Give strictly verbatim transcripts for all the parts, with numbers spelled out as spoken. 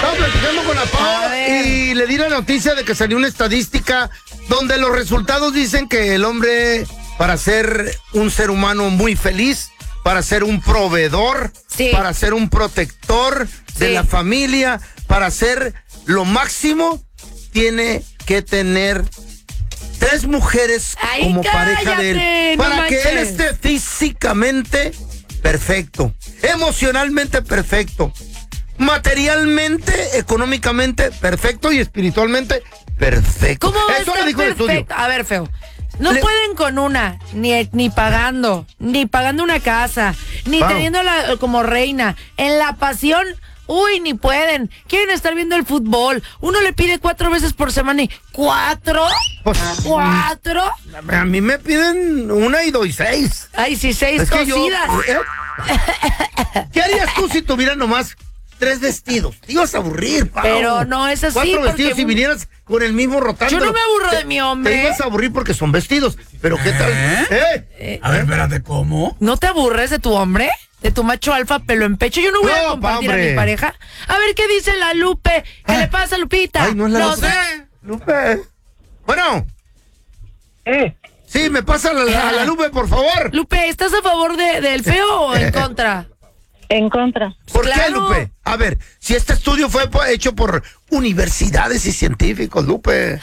Estaba platicando con la Pau y le di la noticia de que salió una estadística donde los resultados dicen que el hombre, para ser un ser humano muy feliz, para ser un proveedor, sí. para ser un protector sí. de la familia, para ser lo máximo, tiene que tener tres mujeres Ay, como cállate, pareja de él. Para no que él esté físicamente perfecto, emocionalmente perfecto, materialmente, económicamente perfecto y espiritualmente perfecto. ¿Cómo Eso le dijo el estudio. A ver, feo. No Le... pueden con una, ni, ni pagando, ni pagando una casa, ni wow. teniéndola como reina. En la pasión, uy, ni pueden. Quieren estar viendo el fútbol. Uno le pide cuatro veces por semana y ¿cuatro? Pues, ¿Cuatro? A mí me piden una y doy seis. Ay, sí, seis es cocidas. Yo, ¿eh? ¿Qué harías tú si tuvieras nomás tres vestidos? Te ibas a aburrir, Pau. Pero no es así. Cuatro vestidos si vinieras con el mismo rotando. Yo no me aburro te, de mi hombre. Te ibas a aburrir porque son vestidos. Pero ¿qué tal? ¿Eh? ¿Eh? Eh, a ver, espérate, ¿cómo? ¿No te aburres de tu hombre? ¿De tu macho alfa pelo en pecho? Yo no voy no, a compartir hombre. a mi pareja. A ver, ¿qué dice la Lupe? ¿Qué ah. le pasa, Lupita? Ay, no es la no Lupe. sé. Lupe. Bueno. Eh. Sí, me pasa la, la, la Lupe, por favor. Lupe, ¿estás a favor de, del feo o en contra? En contra. ¿Por claro. qué, Lupe? A ver, si este estudio fue hecho por universidades y científicos, Lupe.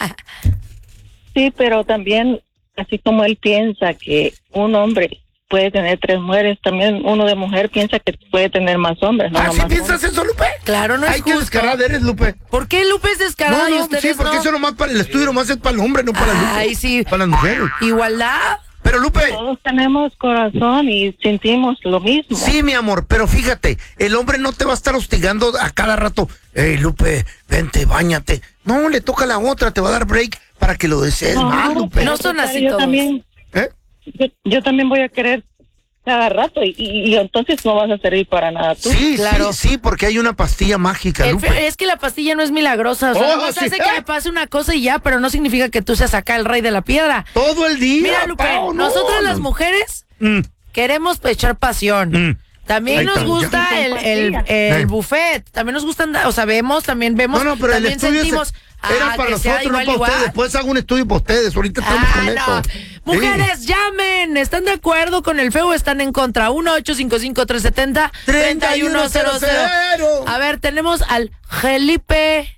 Sí, pero también, así como él piensa que un hombre puede tener tres mujeres, también uno de mujer piensa que puede tener más hombres. ¿No? ¿Ah, sí piensas eso, Lupe? Claro, no es Ay, justo. qué descarada eres, Lupe. ¿Por qué Lupe es descarada no, no, y ustedes sí, porque no? eso nomás para el estudio, nomás es para el hombre, no para el Lupe. Ay, sí. Para las mujeres. Igualdad. Pero, Lupe. Todos tenemos corazón y sentimos lo mismo. Sí, mi amor, pero fíjate, el hombre no te va a estar hostigando a cada rato. Ey, Lupe, vente, báñate. No, le toca a la otra, te va a dar break para que lo desees no, más, Lupe. No son así yo todos. También, ¿Eh? yo, yo también voy a querer cada rato y, y, y entonces no vas a servir para nada tú. Sí, claro. sí, sí, porque hay una pastilla mágica, El Lupe. fe- es que la pastilla no es milagrosa, o sea, Oh, nomás sí. hace que me pase una cosa y ya, pero no significa que tú seas acá el rey de la piedra. Todo el día. Mira, Lupe, Pau, no, nosotras no. las mujeres Mm. queremos echar pasión. Mm. También Ahí nos está, gusta ya. el, el, el Eh. buffet, también nos gusta andar, o sea, vemos, también vemos, No, no, pero el también estudio sentimos, se- era ah, para que sea nosotros, no igual, para igual. ustedes. Después hago un estudio para ustedes. Ahorita estamos Ah, con no. esto. Mujeres, Sí. llamen. ¿Están de acuerdo con el feo o están en contra? uno ocho cinco cinco, tres siete cero, tres uno cero cero. A ver, tenemos al Felipe.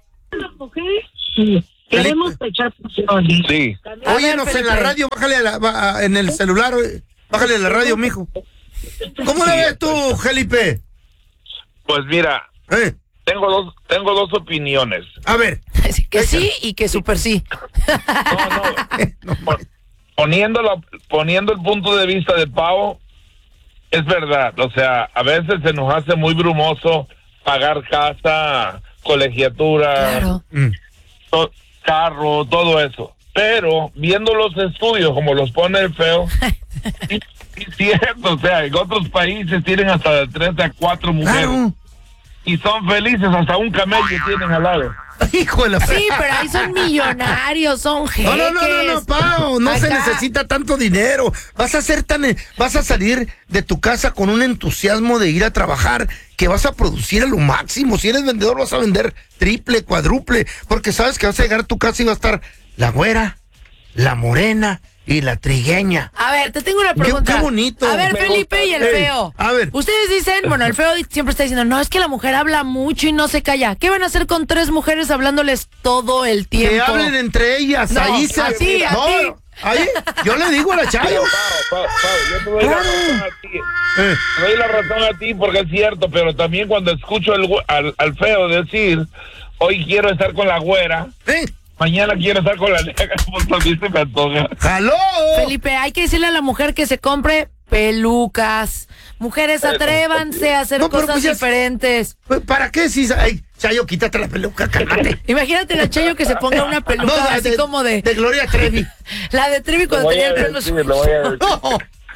Sí. Queremos echar pasión. Sí. A Óyenos ver, en la Felipe. radio, bájale a la, va- en el celular, oye, bájale a la radio, mijo. ¿Cómo la ves tú, Felipe? Pues mira, Eh, tengo dos, tengo dos opiniones. a ver. Que sí y que súper sí. No, no. Pon- Poniendo, la, poniendo el punto de vista de Pau, es verdad. O sea, a veces se nos hace muy brumoso pagar casa, colegiatura, Claro. Mm. to- carro, todo eso. Pero viendo los estudios como los pone el feo, sí, sí es cierto. O sea, en otros países tienen hasta de tres a cuatro mujeres. Claro. Y son felices, hasta un camello tienen al lado. Hijo de la Sí, pero ahí son millonarios, son jeques. No, no, no, no, no, Pau, no se Acá. necesita tanto dinero. Vas a ser tan, vas a salir de tu casa con un entusiasmo de ir a trabajar que vas a producir a lo máximo. Si eres vendedor vas a vender triple, cuádruple, porque sabes que vas a llegar a tu casa y va a estar la güera, la morena y la trigueña. A ver, te tengo una pregunta. qué bonito. A ver, Me Felipe gusta. y el Ey, feo. a ver. Ustedes dicen, bueno, el feo siempre está diciendo, no, es que la mujer habla mucho y no se calla. ¿Qué van a hacer con tres mujeres hablándoles todo el tiempo? Que hablen entre ellas, No, ahí se... a ti, a no, ti. ahí, yo le digo a la Chayo. Pau, Pau, Pau, yo te doy la razón a ti. Eh, Te doy la razón a ti porque es cierto, pero también cuando escucho al, gü- al, al feo decir, hoy quiero estar con la güera, eh, mañana quiero estar con la negra, pues también se me antoja. ¡Jaló! Felipe, hay que decirle a la mujer que se compre pelucas. Mujeres, atrévanse a hacer No, pero cosas pues ya- diferentes. ¿Para qué si... Ay, Chayo, quítate la peluca, cálmate. Imagínate la Chayo que se ponga una peluca No, así como de... De Gloria Trevi. La de Trevi cuando Lo voy tenía a el pelo decir, suelto. lo voy a decir. No.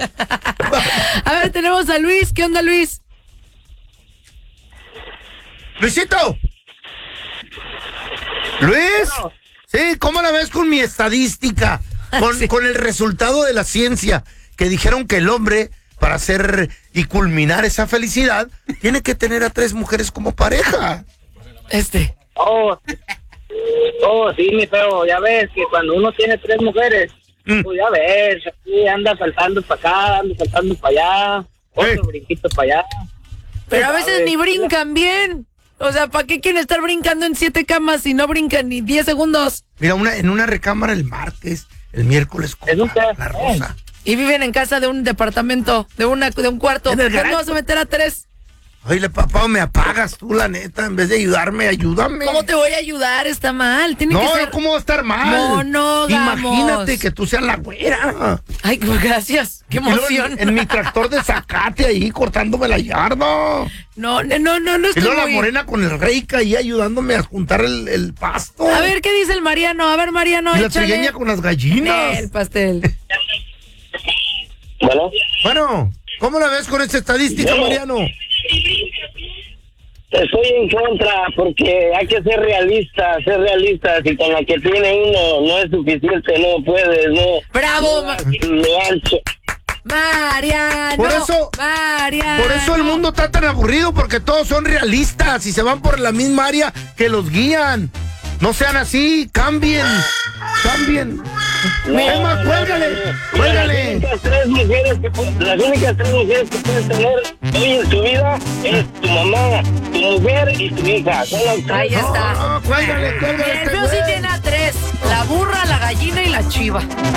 A ver, tenemos a Luis. ¿Qué onda, Luis? Luisito. Luis. Sí, ¿cómo la ves con mi estadística? Con, Sí. con el resultado de la ciencia, que dijeron que el hombre, para hacer y culminar esa felicidad, tiene que tener a tres mujeres como pareja. Este. Oh, oh, sí, mi feo, ya ves que cuando uno tiene tres mujeres, mm. pues ya ves, aquí anda saltando para acá, anda saltando para allá, otro eh. brinquito para allá. Pero a veces ni brincan bien. O sea, ¿para qué quieren estar brincando en siete camas si no brincan ni diez segundos? Mira, una, en una recámara el martes, el miércoles con la, la rosa. Y viven en casa de un departamento, de una de un cuarto. ¿Por qué no vas a meter a tres? Oye, papá, me apagas tú, la neta, en vez de ayudarme, ayúdame. ¿Cómo te voy a ayudar? Está mal. Tiene no, que ser... ¿cómo va a estar mal? No, no, imagínate que tú seas la güera. Ay, gracias. Qué emoción. En, en mi tractor de zacate ahí, cortándome la yarda. No, no, no, no, no estoy y luego muy... la morena con el reica ahí ayudándome a juntar el, el pasto. A ver, ¿qué dice el Mariano? A ver, Mariano, y la échale. trigueña con las gallinas. El pastel. Bueno. Bueno, ¿cómo la ves con esta estadística, bueno. Mariano? Estoy en contra porque hay que ser realista, ser realista. Si con la que tiene uno no es suficiente, no puedes, no. ¡Bravo! No, lo ancho. Mariano. Por eso, Mariano. por eso el mundo está tan aburrido, porque todos son realistas y se van por la misma área que los guían. No sean así, cambien, cambien. No, es más, cuélgale, no, cuélgale. Las únicas tres mujeres que, las únicas tres mujeres que puedes tener hoy en tu vida es tu mamá, tu mujer y tu hija. Son las tres. Ahí está. No, no, cuélgale, cuélgale. El feo sí tiene a tres: la burra, la gallina y la chiva.